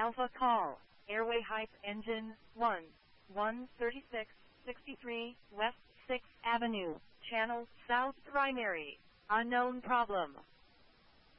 Alpha call, airway hype engine 1, 13663 West 6th Avenue, channel south primary, unknown problem.